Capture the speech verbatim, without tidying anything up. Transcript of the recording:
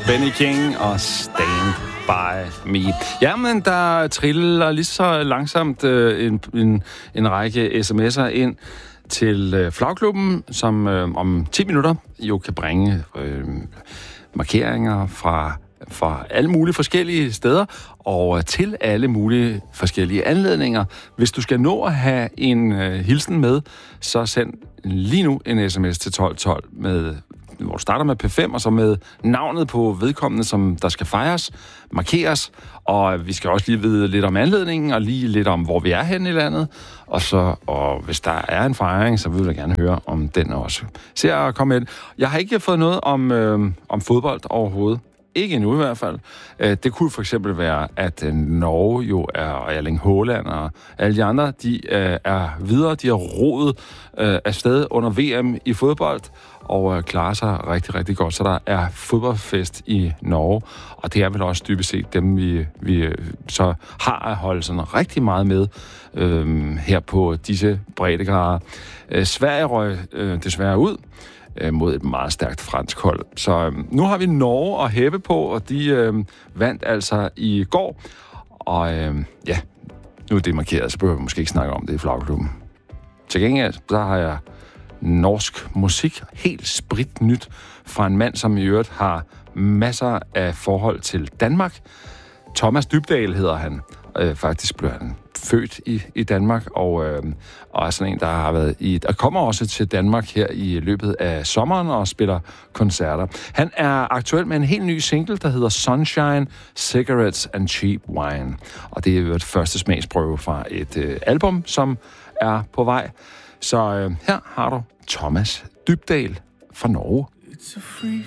Benny King og Stand By Me. Jamen, der triller lige så langsomt øh, en, en, en række sms'er ind til øh, Flagklubben, som øh, om ti minutter jo kan bringe øh, markeringer fra, fra alle mulige forskellige steder og til alle mulige forskellige anledninger. Hvis du skal nå at have en øh, hilsen med, så send lige nu en sms til tolv tolv med, hvor du starter med P fem, og så med navnet på vedkommende, som der skal fejres, markeres, og vi skal også lige vide lidt om anledningen, og lige lidt om, hvor vi er henne i landet, og så, og hvis der er en fejring, så vil jeg gerne høre om den også. Se at komme med. Jeg har ikke fået noget om, øh, om fodbold overhovedet. Ikke endnu i hvert fald. Det kunne for eksempel være, at Norge jo er, og Erling Haaland og alle de andre, de er videre, de har rodet afsted under V M i fodbold, og klarer sig rigtig, rigtig godt. Så der er fodboldfest i Norge, og det er vel også dybest set dem, vi, vi så har at holde sådan rigtig meget med øhm, her på disse breddegrader. Sverige røg øh, desværre ud mod et meget stærkt fransk hold. Så øh, nu har vi Norge at hæppe på, og de øh, vandt altså i går. Og øh, ja, nu er det markeret, så behøver vi måske ikke snakke om det i Flagklubben. Til gengæld, der har jeg norsk musik, helt spritnyt, fra en mand, som i øvrigt har masser af forhold til Danmark. Thomas Dybdahl hedder han. Øh, faktisk blev han født i, i Danmark, og, øh, og er sådan en, der har været i... Og kommer også til Danmark her i løbet af sommeren og spiller koncerter. Han er aktuel med en helt ny single, der hedder Sunshine, Cigarettes and Cheap Wine. Og det er jo et første smagsprøve fra et øh, album, som er på vej. Så øh, her har du Thomas Dybdahl fra Norge. It's a free